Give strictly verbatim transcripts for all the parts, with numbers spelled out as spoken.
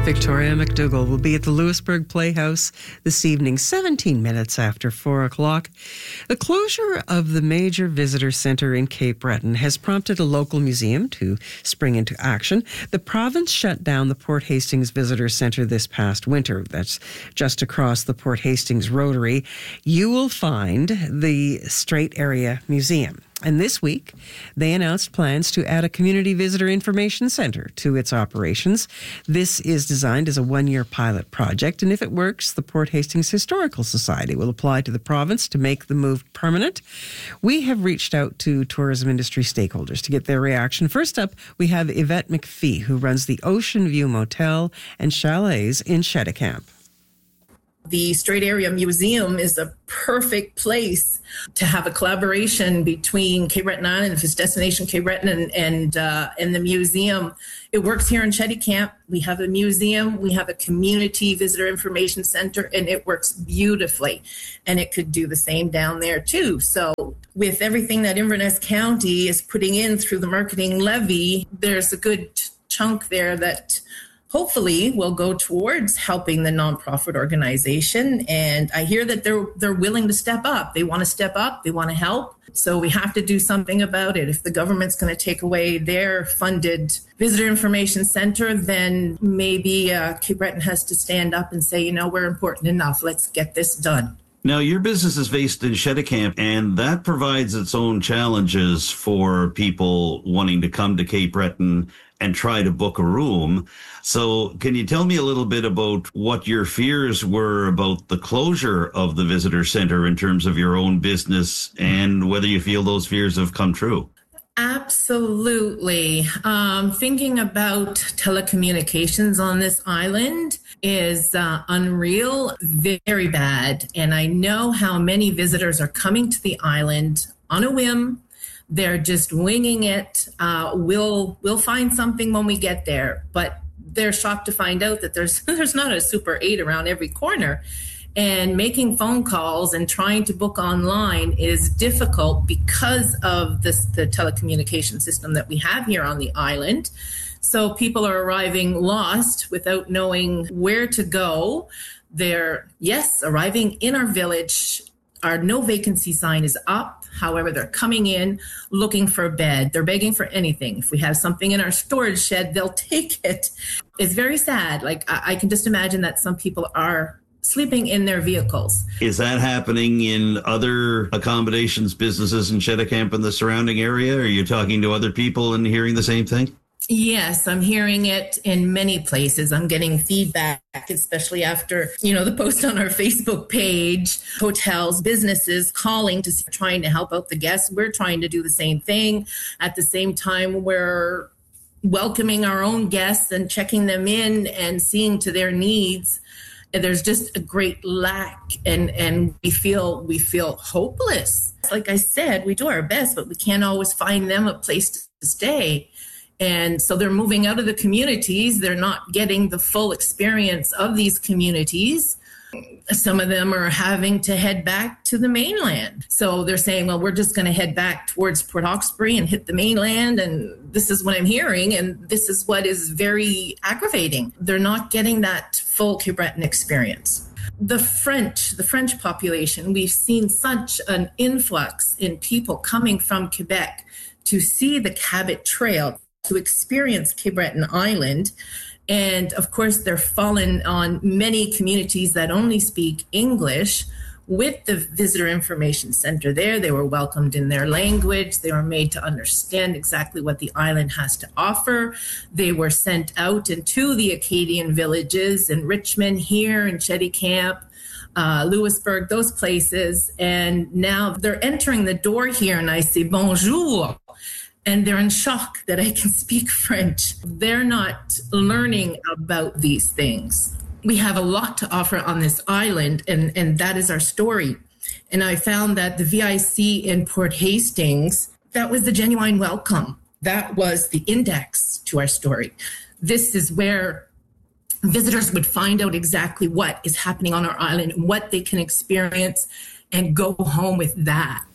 Victoria McDougall will be at the Louisbourg Playhouse this evening, seventeen minutes after four o'clock. The closure of the major visitor centre in Cape Breton has prompted a local museum to spring into action. The province shut down the Port Hastings Visitor Centre this past winter. That's just across the Port Hastings Rotary. You will find the Strait Area Museum. And this week, they announced plans to add a community visitor information centre to its operations. This is designed as a one-year pilot project, and if it works, the Port Hastings Historical Society will apply to the province to make the move permanent. We have reached out to tourism industry stakeholders to get their reaction. First up, we have Yvette McPhee, who runs the Ocean View Motel and Chalets in Cheticamp. The Strait Area Museum is a perfect place to have a collaboration between Cape Breton Island, its destination Cape Breton, and and, uh, and the museum. It works here in Cheticamp. We have a museum, we have a community visitor information center, and it works beautifully. And it could do the same down there too. So with everything that Inverness County is putting in through the marketing levy, there's a good chunk there that hopefully will go towards helping the nonprofit organization. And I hear that they're they're willing to step up. They want to step up. They want to help. So we have to do something about it. If the government's going to take away their funded visitor information center, then maybe uh, Cape Breton has to stand up and say, you know, we're important enough. Let's get this done. Now, your business is based in Cheticamp, and that provides its own challenges for people wanting to come to Cape Breton and try to book a room. So can you tell me a little bit about what your fears were about the closure of the visitor center in terms of your own business and whether you feel those fears have come true? Absolutely. Um, thinking about telecommunications on this island is uh, unreal, very bad. And I know how many visitors are coming to the island on a whim. They're just winging it. Uh, we'll we'll find something when we get there, but they're shocked to find out that there's there's not a Super eight around every corner. And making phone calls and trying to book online is difficult because of this, the telecommunication system that we have here on the island. So people are arriving lost without knowing where to go. They're, yes, arriving in our village. Our no vacancy sign is up. However, they're coming in looking for a bed. They're begging for anything. If we have something in our storage shed, they'll take it. It's very sad. Like, I, I can just imagine that some people are sleeping in their vehicles. Is that happening in other accommodations businesses in Cheticamp and the surrounding area? Are you talking to other people and hearing the same thing? Yes, I'm hearing it in many places. I'm getting feedback, especially after, you know, the post on our Facebook page, hotels, businesses calling to see, trying to help out the guests. We're trying to do the same thing. At the same time, we're welcoming our own guests and checking them in and seeing to their needs. There's just a great lack, and, and we feel we feel hopeless. Like I said, we do our best, but we can't always find them a place to stay. And so they're moving out of the communities. They're not getting the full experience of these communities. Some of them are having to head back to the mainland. So they're saying, well, we're just going to head back towards Port Hawkesbury and hit the mainland. And this is what I'm hearing. And this is what is very aggravating. They're not getting that full Cape Breton experience. The French, the French population, we've seen such an influx in people coming from Quebec to see the Cabot Trail, to experience Cape Breton Island. And of course, they're fallen on many communities that only speak English. With the Visitor Information Center there, they were welcomed in their language. They were made to understand exactly what the island has to offer. They were sent out into the Acadian villages in Richmond, here in Cheticamp, uh, Louisbourg, those places. And now they're entering the door here and I say, bonjour. And they're in shock that I can speak French. They're not learning about these things. We have a lot to offer on this island, and, and that is our story. And I found that the V I C in Port Hastings, that was the genuine welcome. That was the index to our story. This is where visitors would find out exactly what is happening on our island and what they can experience and go home with that,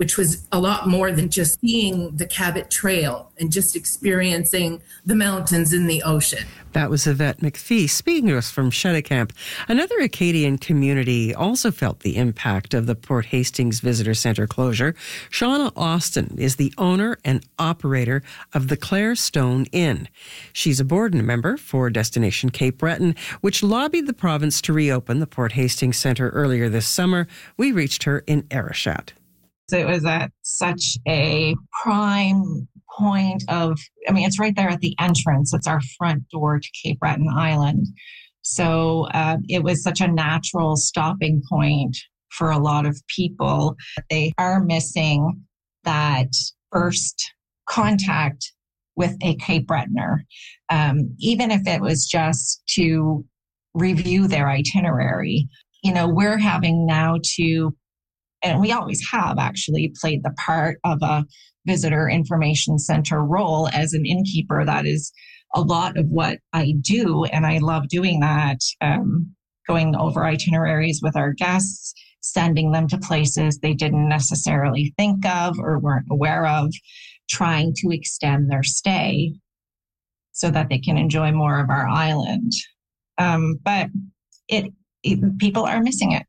which was a lot more than just seeing the Cabot Trail and just experiencing the mountains and the ocean. That was Yvette McPhee speaking to us from Cheticamp. Another Acadian community also felt the impact of the Port Hastings Visitor Centre closure. Shauna Austin is the owner and operator of the Clare Stone Inn. She's a board member for Destination Cape Breton, which lobbied the province to reopen the Port Hastings Centre earlier this summer. We reached her in Arishat. It was at such a prime point of, I mean, it's right there at the entrance. It's our front door to Cape Breton Island. So uh, it was such a natural stopping point for a lot of people. They are missing that first contact with a Cape Bretoner, um, even if it was just to review their itinerary. You know, we're having now to, and we always have actually played the part of a visitor information center role as an innkeeper. That is a lot of what I do, and I love doing that, um, going over itineraries with our guests, sending them to places they didn't necessarily think of or weren't aware of, trying to extend their stay so that they can enjoy more of our island. Um, but it, it people are missing it.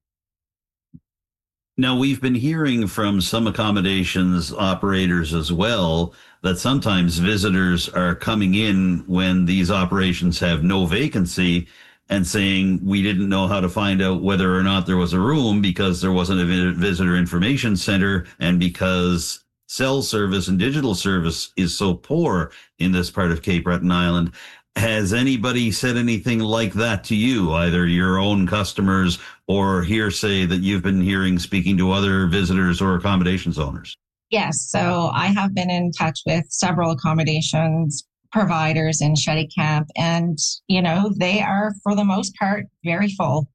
Now, we've been hearing from some accommodations operators as well that sometimes visitors are coming in when these operations have no vacancy and saying, we didn't know how to find out whether or not there was a room because there wasn't a visitor information center and because cell service and digital service is so poor in this part of Cape Breton Island. Has anybody said anything like that to you, either your own customers or hearsay that you've been hearing speaking to other visitors or accommodations owners? Yes. So I have been in touch with several accommodations providers in Cheticamp, and, you know, they are, for the most part, very full.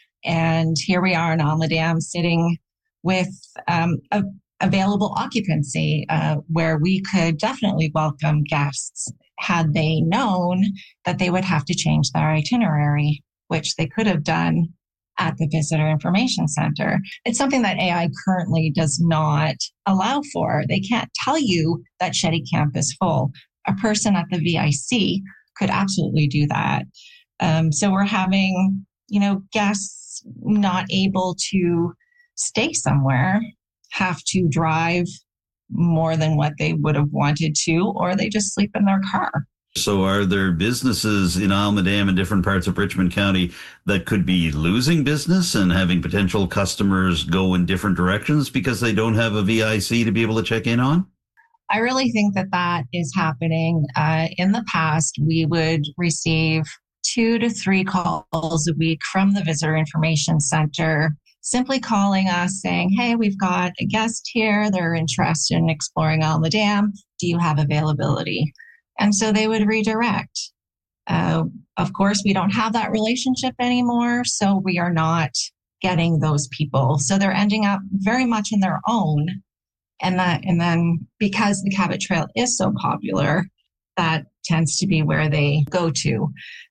And here we are in Almadam sitting with um, a available occupancy uh, where we could definitely welcome guests had they known that they would have to change their itinerary, which they could have done at the Visitor Information Center. It's something that A I currently does not allow for. They can't tell you that Cheticamp is full. A person at the V I C could absolutely do that. Um, so we're having, you know, guests not able to stay somewhere have to drive more than what they would have wanted to, or they just sleep in their car. So are there businesses in Almadam and different parts of Richmond County that could be losing business and having potential customers go in different directions because they don't have a V I C to be able to check in on? I really think that that is happening. Uh, in the past, we would receive two to three calls a week from the Visitor Information Center, simply calling us saying, hey, we've got a guest here. They're interested in exploring Almadam. Do you have availability? And so they would redirect. Uh, of course, we don't have that relationship anymore, so we are not getting those people. So they're ending up very much in their own. And that, and then because the Cabot Trail is so popular, that tends to be where they go to.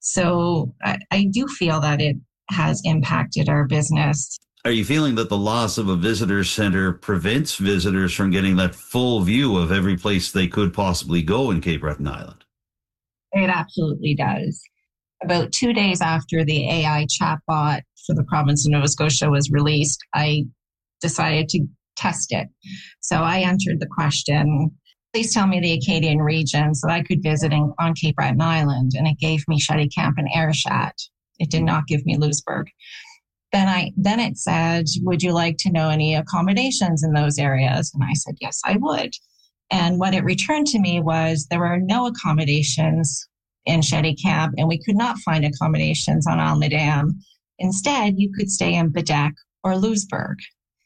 So I, I do feel that it has impacted our business. Are you feeling that the loss of a visitor center prevents visitors from getting that full view of every place they could possibly go in Cape Breton Island? It absolutely does. About two days after the A I chatbot for the province of Nova Scotia was released, I decided to test it. So I entered the question, please tell me the Acadian region so I could visit in, on Cape Breton Island. And it gave me Cheticamp and Arishat. It did not give me Louisbourg. Then I then it said, would you like to know any accommodations in those areas? And I said, yes, I would. And what it returned to me was there were no accommodations in Cheticamp, and we could not find accommodations on Almadam. Instead, you could stay in Bedeque or Louisbourg.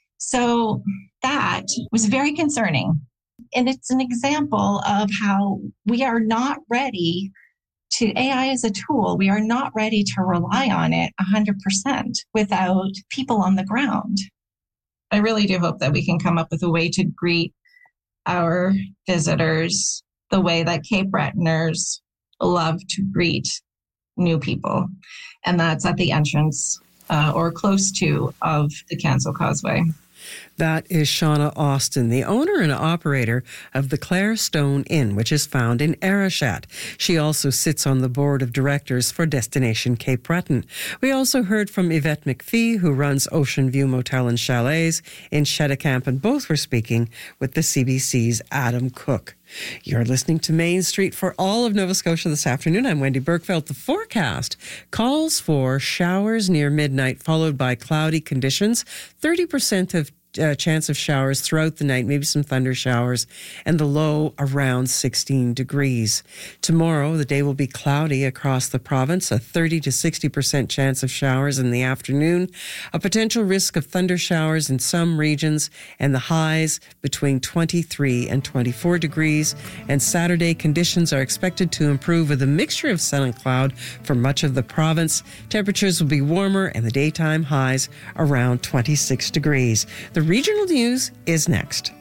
So that was very concerning. And it's an example of how we are not ready to, A I as a tool, we are not ready to rely on it one hundred percent without people on the ground. I really do hope that we can come up with a way to greet our visitors the way that Cape Bretoners love to greet new people. And that's at the entrance uh, or close to of the Cancel Causeway. That is Shauna Austin, the owner and operator of the Clare Stone Inn, which is found in Arichat. She also sits on the board of directors for Destination Cape Breton. We also heard from Yvette McPhee, who runs Ocean View Motel and Chalets in Cheticamp, and both were speaking with the C B C's Adam Cook. You're listening to Main Street for all of Nova Scotia this afternoon. I'm Wendy Bergfeld. The forecast calls for showers near midnight, followed by cloudy conditions. thirty percent of Uh, chance of showers throughout the night, maybe some thunder showers, and the low around sixteen degrees. Tomorrow, the day will be cloudy across the province, a thirty to sixty percent chance of showers in the afternoon, a potential risk of thunder showers in some regions, and the highs between twenty-three and twenty-four degrees. And Saturday, conditions are expected to improve with a mixture of sun and cloud for much of the province. Temperatures will be warmer and the daytime highs around twenty-six degrees. The regional news is next.